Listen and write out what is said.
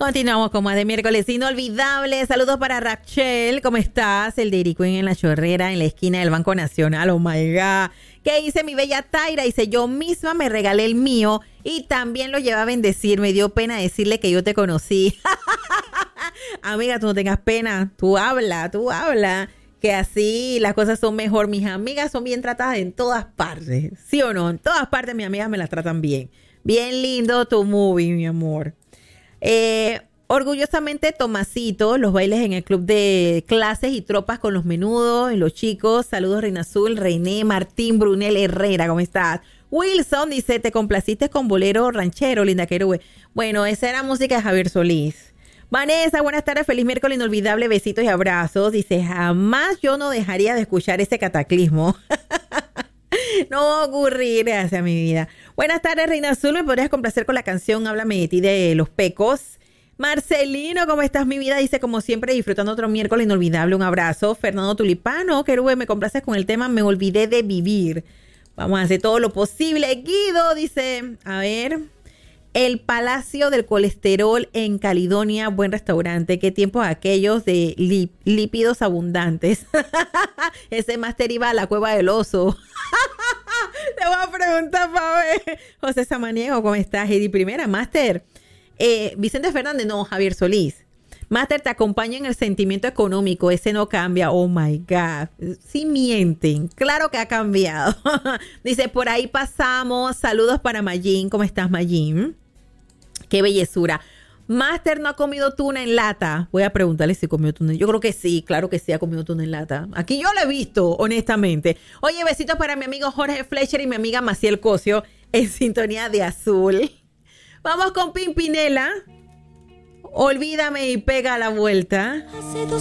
Continuamos con más de miércoles inolvidable. Saludos para Rachel. ¿Cómo estás? El Dairy Queen en la chorrera, en la esquina del Banco Nacional. Oh my God. ¿Qué hice mi bella Taira? Dice, yo misma me regalé el mío y también lo llevé a bendecir. Me dio pena decirle que yo te conocí. Amiga, tú no tengas pena. Tú habla. Que así las cosas son mejor. Mis amigas son bien tratadas en todas partes. ¿Sí o no? En todas partes mis amigas me las tratan bien. Bien lindo tu movie, mi amor. Orgullosamente Tomasito, los bailes en el club de clases y tropas con los menudos y los chicos. Saludos Reina Azul, René, Martín, Brunel Herrera, ¿cómo estás? Wilson dice, te complaciste con bolero ranchero, linda querube. Bueno, esa era música de Javier Solís. Vanessa, buenas tardes, feliz miércoles inolvidable, besitos y abrazos. Dice, jamás yo no dejaría de escuchar ese cataclismo. No va a ocurrir, gracias mi vida. Buenas tardes, Reina Azul, ¿me podrías complacer con la canción Háblame de ti de Los Pecos? Marcelino, ¿cómo estás mi vida? Dice, como siempre, disfrutando otro miércoles inolvidable, un abrazo. Fernando Tulipano, querube, me complaces con el tema Me olvidé de vivir. Vamos a hacer todo lo posible. Guido dice, a ver, el Palacio del Colesterol en Caledonia, buen restaurante. ¿Qué tiempos aquellos de lípidos abundantes? Ese máster iba a la Cueva del Oso. Le voy a preguntar para ver. José Samaniego, ¿cómo estás? Eddie Primera, máster. Vicente Fernández, no, Javier Solís. Máster, te acompaña en el sentimiento económico. Ese no cambia. Oh my God. Sí mienten. Claro que ha cambiado. Dice, por ahí pasamos. Saludos para Mayín. ¿Cómo estás, Mayín? Qué bellezura. Máster, ¿no ha comido tuna en lata? Voy a preguntarle si comió tuna. Yo creo que sí, claro que sí ha comido tuna en lata. Aquí yo lo he visto, honestamente. Oye, besitos para mi amigo Jorge Fletcher y mi amiga Maciel Cosio en sintonía de azul. Vamos con Pimpinela. Olvídame y pega la vuelta. Hace 2